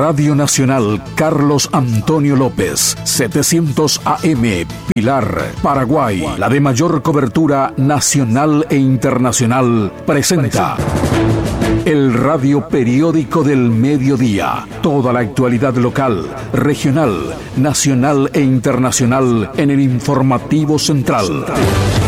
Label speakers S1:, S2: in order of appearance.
S1: Radio Nacional Carlos Antonio López, 700 AM, Pilar, Paraguay, la de mayor cobertura nacional e internacional, presenta el radio periódico del mediodía. Toda la actualidad local, regional, nacional e internacional en el informativo central.